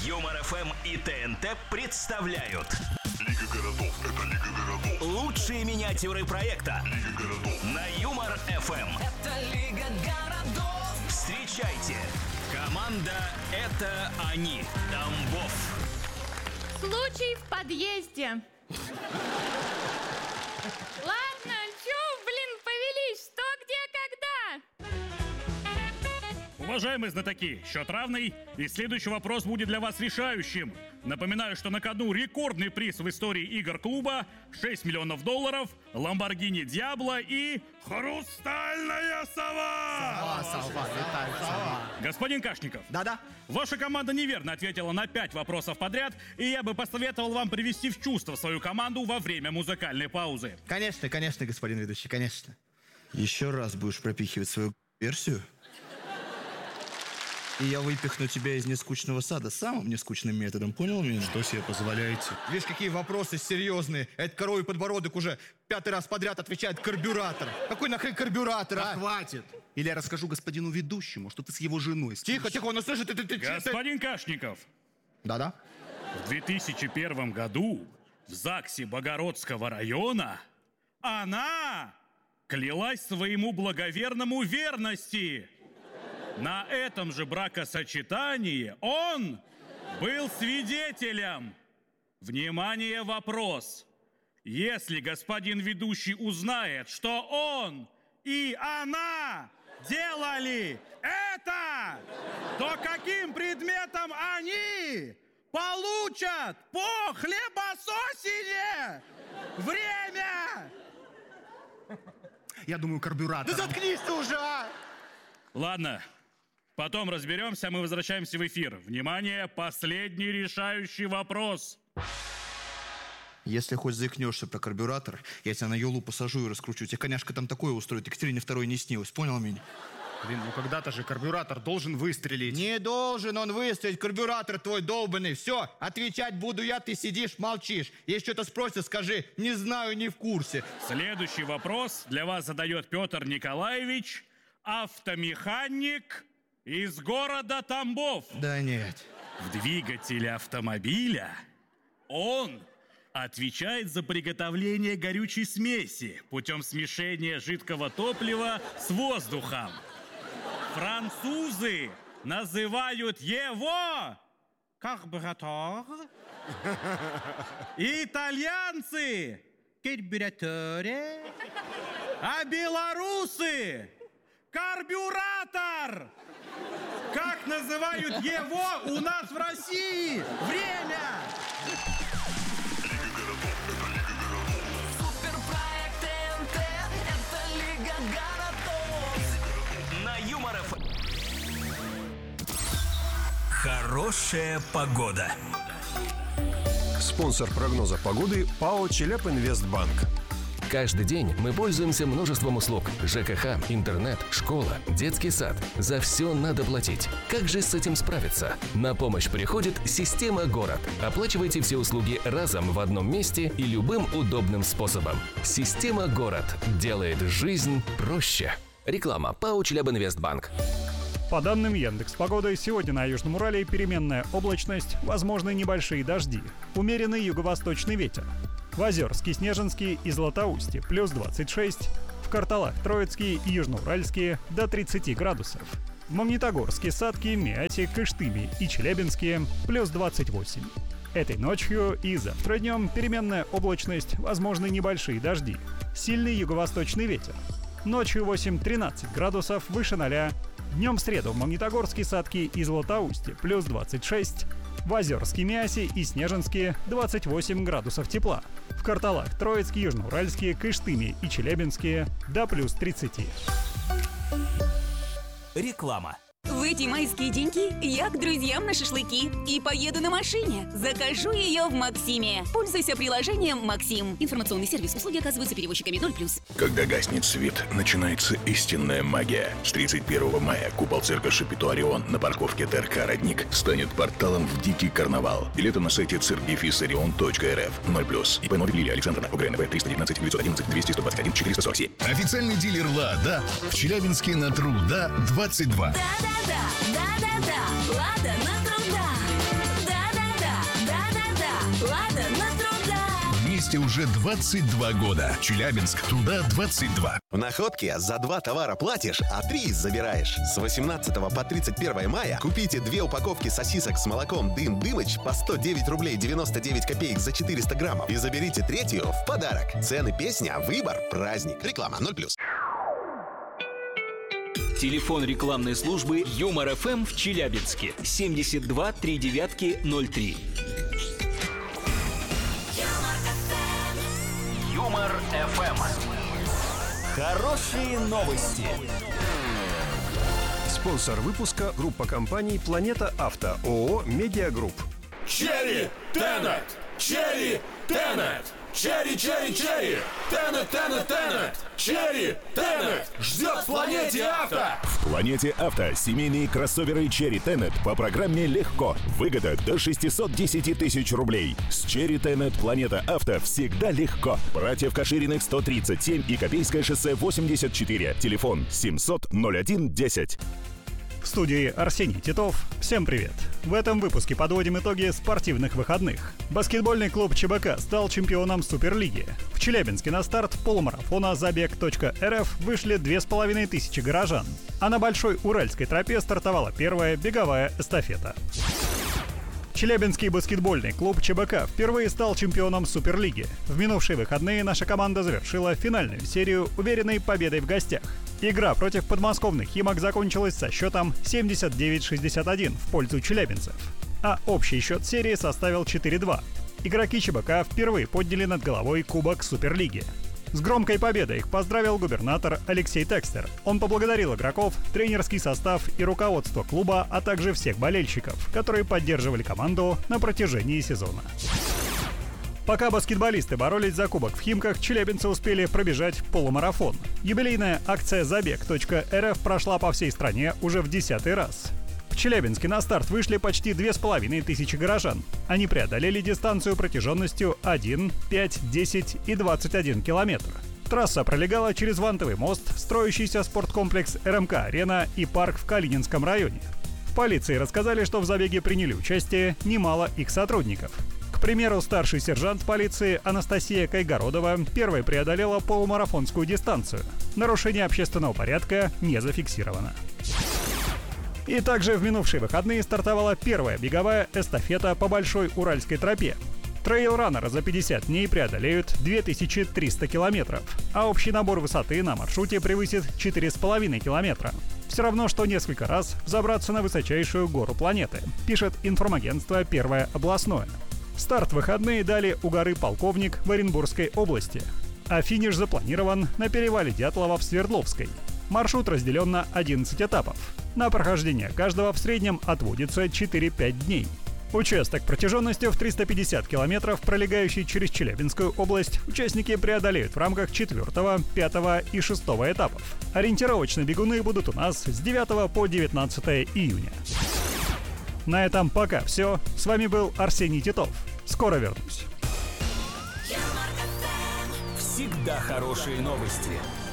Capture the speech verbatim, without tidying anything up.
Юмор эф эм и ТНТ представляют Лига городов, это Лига городов. лучшие миниатюры проекта Лига городов. на Юмор эф эм. Это Лига городов. Встречайте, команда «Это они», Тамбов. Случай в подъезде. Ладно, чё, блин, повелись, что, где, когда? Уважаемые знатоки, счет равный, и следующий вопрос будет для вас решающим. Напоминаю, что на кону рекордный приз в истории игр клуба, шесть миллионов долларов, Lamborghini Diablo и хрустальная сова! Сова, сова, летай, сова. Господин Кашников, Да-да. ваша команда неверно ответила на пять вопросов подряд, и я бы посоветовал вам привести в чувство свою команду во время музыкальной паузы. Конечно, конечно, господин ведущий, конечно. Еще раз будешь пропихивать свою версию, и я выпихну тебя из нескучного сада самым нескучным методом, понял меня? Что себе позволяете? Видишь, какие вопросы серьезные. Это коровий подбородок уже пятый раз подряд отвечает карбюратор. Какой нахрен карбюратор, а? Хватит! Или я расскажу господину ведущему, что ты с его женой спишь. Тихо, тихо, он услышит, ты, ты, ты, ты. Господин Кашников, Да-да. в две тысячи первом году в ЗАГСе Богородского района она клялась своему благоверному верности. На этом же бракосочетании он был свидетелем. Внимание, вопрос. Если господин ведущий узнает, что он и она делали это, то каким предметом они получат по хлебососине? Время! Я думаю, карбюратор. Да заткнись ты уже, а! Ладно, потом разберемся, мы возвращаемся в эфир. Внимание, последний решающий вопрос. Если хоть заикнешься про карбюратор, я тебя на елу посажу и раскручу. Тебе коняшка там такое устроит, Екатерине второй не снилось, понял меня? Блин, ну когда-то же карбюратор должен выстрелить. Не должен он выстрелить, карбюратор твой долбанный. Все, отвечать буду я, ты сидишь, молчишь. Если что-то спросят, скажи, не знаю, не в курсе. Следующий вопрос для вас задает Петр Николаевич, автомеханик из города Тамбов. Да нет. В двигателе автомобиля он отвечает за приготовление горючей смеси путем смешения жидкого топлива с воздухом. Французы называют его карбюратор. Итальянцы карбюраторе. А белорусы карбюратор. Как называют его у нас в России? Время! Суперпроект ТНТ. Это Лига городов. На Юмор эф эм. Хорошая погода. Спонсор прогноза погоды ПАО «Челябинвестбанк». Каждый день мы пользуемся множеством услуг. ЖКХ, интернет, школа, детский сад. За все надо платить. Как же с этим справиться? На помощь приходит система «Город». Оплачивайте все услуги разом в одном месте и любым удобным способом. Система «Город» делает жизнь проще. Реклама. ПАО «Челябинвестбанк». По данным Яндекс.Погоды, сегодня на Южном Урале переменная облачность, возможны небольшие дожди. Умеренный юго-восточный ветер. В Озерске, Снежинске и Златоусте плюс двадцать шесть, в Карталах, Троицкие и Южноуральские до тридцати градусов. В Магнитогорске, Сатке, Миате, Кыштыме и Челябинске плюс двадцать восемь. Этой ночью и завтра днем переменная облачность, возможны небольшие дожди. Сильный юго-восточный ветер. Ночью восемь-тринадцать градусов выше ноля. Днем в среду в Магнитогорске, Сатке и Златоусте плюс двадцать шесть. В Озерске, Миасе и Снежинске двадцать восемь градусов тепла. В Карталах, Троицке, Южноуральске, Кыштыме и Челябинске до плюс тридцати. Реклама. В эти майские деньки я к друзьям на шашлыки и поеду на машине. Закажу ее в Максиме. Пользуйся приложением Максим. Информационный сервис. Услуги оказываются перевозчиками ноль плюс. Когда гаснет свет, начинается истинная магия. С тридцать первого мая купол цирка Шапито Орион на парковке ТРК «Родник» станет порталом в дикий карнавал. Билеты на сайте цирк дефис орион точка эр эф. ноль плюс. ИП Новик Лилия Александровна. УГРНВ триста девятнадцать девятьсот одиннадцать двести сто двадцать один четыреста сорок семь. Официальный дилер «Лада» в Челябинске на Труда двадцать два. Да-да-да, да-да-да, Лада на Труда. вместе уже двадцать два года. Челябинск, туда двадцать два. В Находке за два товара платишь, а три забираешь. С восемнадцатого по тридцать первое мая купите две упаковки сосисок с молоком «Дым Дымыч» по сто девять рублей девяносто девять копеек за четыреста граммов и заберите третью в подарок. Цены, песня, выбор, праздник. Реклама ноль плюс. Телефон рекламной службы Юмор эф эм в Челябинске семьдесят два три девятки ноль три. Юмор эф эм. Хорошие новости. Спонсор выпуска – группа компаний «Планета Авто», ООО «Медиагрупп». Черри Тенет! Черри Тенет! Черри, черри, черри! Тенет, тенет, тенет! Черри Тенет! Ждет в Планете Авто! В Планете Авто семейные кроссоверы Черри Тенет по программе «Легко». Выгода до шестьсот десять тысяч рублей. С Черри Тенет Планета Авто всегда легко. Братьев Кашириных сто тридцать семь и Копейское шоссе восемьдесят четыре. Телефон семьсот ноль один десять. В студии Арсений Титов. Всем привет! В этом выпуске подводим итоги спортивных выходных. Баскетбольный клуб ЧБК стал чемпионом Суперлиги. В Челябинске на старт полумарафона забег точка эр эф вышли две с половиной тысячи горожан. А на Большой Уральской тропе стартовала первая беговая эстафета. Челябинский баскетбольный клуб ЧБК впервые стал чемпионом Суперлиги. В минувшие выходные наша команда завершила финальную серию уверенной победой в гостях. Игра против подмосковных «Химок» закончилась со счетом семьдесят девять шестьдесят один в пользу челябинцев, а общий счет серии составил четыре два. Игроки ЧБК впервые подняли над головой Кубок Суперлиги. С громкой победой их поздравил губернатор Алексей Текстер. Он поблагодарил игроков, тренерский состав и руководство клуба, а также всех болельщиков, которые поддерживали команду на протяжении сезона. Пока баскетболисты боролись за кубок в Химках, челябинцы успели пробежать полумарафон. Юбилейная акция забег точка эр эф прошла по всей стране уже в десятый раз. В Челябинске на старт вышли почти две с половиной тысячи горожан. Они преодолели дистанцию протяженностью один, пять, десять и двадцать один километр. Трасса пролегала через Вантовый мост, строящийся спорткомплекс эр эм ка-арена и парк в Калининском районе. В полиции рассказали, что в забеге приняли участие немало их сотрудников. К примеру, старший сержант полиции Анастасия Кайгородова первой преодолела полумарафонскую дистанцию. Нарушение общественного порядка не зафиксировано. И также в минувшие выходные стартовала первая беговая эстафета по Большой Уральской тропе. Трейл-раннеры за пятьдесят дней преодолеют две тысячи триста километров, а общий набор высоты на маршруте превысит четыре с половиной километра. Все равно, что несколько раз взобраться на высочайшую гору планеты, пишет информагентство «Первое областное». Старт в выходные дали у горы Полковник в Оренбургской области, а финиш запланирован на перевале Дятлова в Свердловской. Маршрут разделен на одиннадцать этапов. На прохождение каждого в среднем отводится четыре-пять дней. Участок протяженностью в триста пятьдесят километров, пролегающий через Челябинскую область, участники преодолеют в рамках четвертого, пятого и шестого этапов. Ориентировочно бегуны будут у нас с девятого по девятнадцатое июня. На этом пока все. С вами был Арсений Титов. Скоро вернусь. Всегда хорошие новости.